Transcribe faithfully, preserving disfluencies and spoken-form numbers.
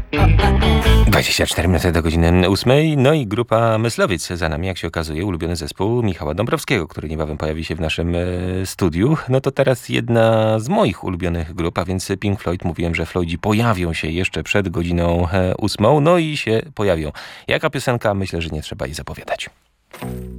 dwadzieścia cztery minuty do godziny ósmej. No i grupa Myslowiec za nami, jak się okazuje, ulubiony zespół Michała Dąbrowskiego, który niebawem pojawi się w naszym e, studiu. No to teraz jedna z moich ulubionych grup, a więc Pink Floyd. Mówiłem, że Floydzi pojawią się jeszcze przed godziną e, ósmą, no i się pojawią. Jaka piosenka? Myślę, że nie trzeba jej zapowiadać.